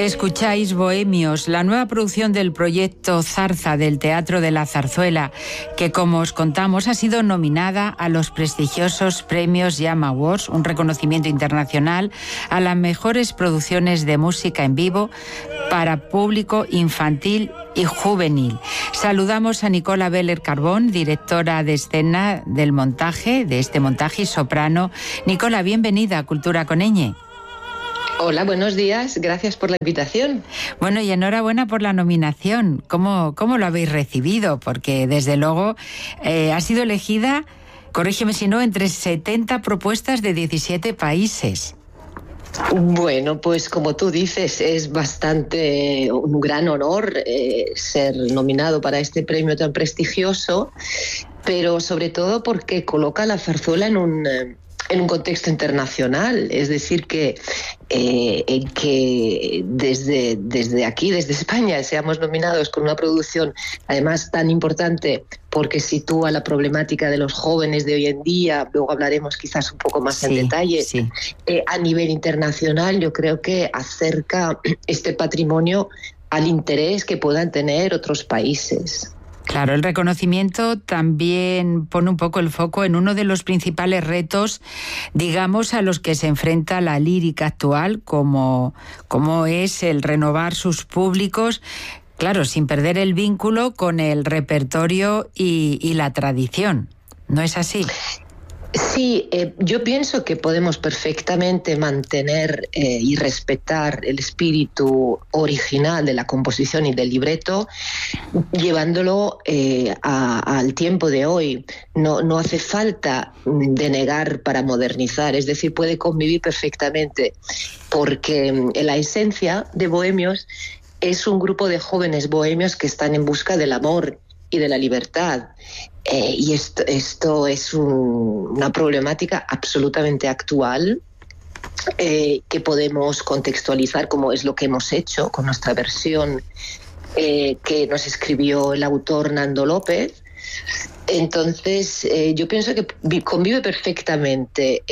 Escucháis Bohemios, la nueva producción del proyecto Zarza del Teatro de la Zarzuela, que, como os contamos, ha sido nominada a los prestigiosos premios JAM Awards, un reconocimiento internacional a las mejores producciones de música en vivo para público infantil y juvenil. Saludamos a Nicola Beller Carbón, directora de escena del montaje, de este montaje, y soprano. Nicola, bienvenida a Cultura con Ñ. Hola, buenos días. Gracias por la invitación. Bueno, y enhorabuena por la nominación. ¿Cómo lo habéis recibido? Porque, desde luego, ha sido elegida, corrígeme si no, entre 70 propuestas de 17 países. Bueno, pues como tú dices, es bastante un gran honor ser nominado para este premio tan prestigioso, pero sobre todo porque coloca la zarzuela en un contexto internacional, es decir, que desde aquí, desde España, seamos nominados con una producción además tan importante porque sitúa la problemática de los jóvenes de hoy en día, luego hablaremos quizás un poco más en detalle, a nivel internacional. Yo creo que acerca este patrimonio al interés que puedan tener otros países. Claro, el reconocimiento también pone un poco el foco en uno de los principales retos, digamos, a los que se enfrenta la lírica actual, como es el renovar sus públicos, claro, sin perder el vínculo con el repertorio y la tradición. ¿No es así? Sí, yo pienso que podemos perfectamente mantener y respetar el espíritu original de la composición y del libreto, llevándolo al tiempo de hoy. No hace falta denegar para modernizar, es decir, puede convivir perfectamente, porque la esencia de Bohemios es un grupo de jóvenes bohemios que están en busca del amor y de la libertad. Y esto es una problemática absolutamente actual, que podemos contextualizar como es lo que hemos hecho con nuestra versión que nos escribió el autor Nando López. Entonces, yo pienso que convive perfectamente.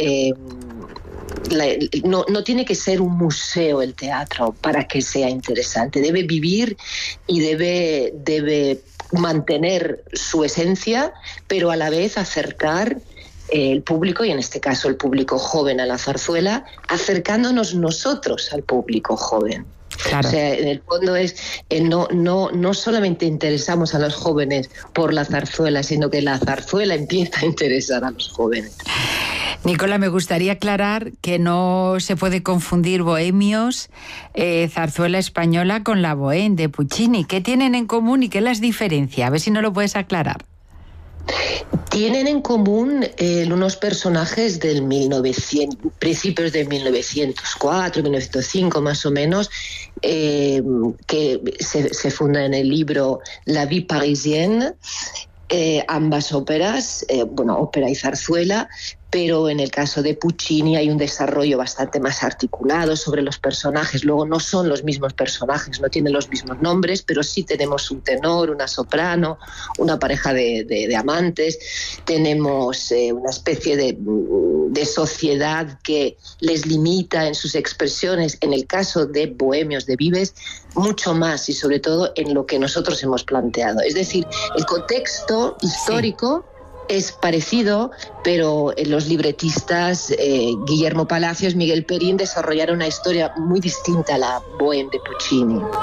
No tiene que ser un museo el teatro para que sea interesante. Debe vivir y debe mantener su esencia, pero a la vez acercar el público, y en este caso el público joven, a la zarzuela, acercándonos nosotros al público joven. Claro. O sea, en el fondo es no solamente interesamos a los jóvenes por la zarzuela, sino que la zarzuela empieza a interesar a los jóvenes. Nicola, me gustaría aclarar que no se puede confundir Bohemios, zarzuela española, con la Bohème de Puccini. ¿Qué tienen en común y qué las diferencia? A ver si no lo puedes aclarar. Tienen en común unos personajes del principios de 1904, 1905 más o menos, que se funda en el libro La Vie Parisienne, ambas óperas, ópera y zarzuela, pero en el caso de Puccini hay un desarrollo bastante más articulado sobre los personajes. Luego no son los mismos personajes, no tienen los mismos nombres, pero sí tenemos un tenor, una soprano, una pareja de amantes, tenemos una especie de sociedad que les limita en sus expresiones, en el caso de Bohemios de Vives, mucho más, y sobre todo en lo que nosotros hemos planteado. Es decir, el contexto histórico es parecido, pero los libretistas Guillermo Palacios, Miguel Perín, desarrollaron una historia muy distinta a la Bohème de Puccini.